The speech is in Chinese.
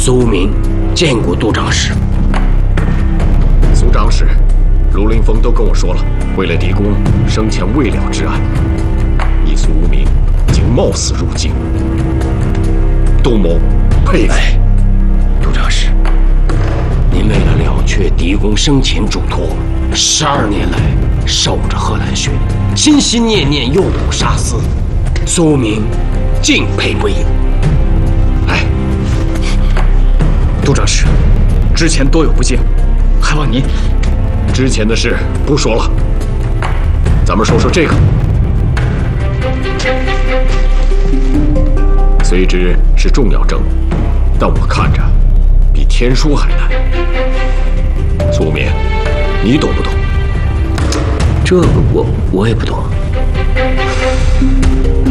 苏无名见过杜长史。 苏长史，卢凌风都跟我说了，为了狄公生前未了之案，你苏无名竟冒死入京，杜某佩服。 杜长史，您为了了却狄公生前嘱托，12年来守着贺兰轩，心心念念诱捕杀私，苏无名敬佩不已。 杜长史，之前多有不敬，还望您。 之前的事不说了，咱们说说这个。虽知是重要证物，但我看着比天书还难。苏明，你懂不懂？ 这个我也不懂。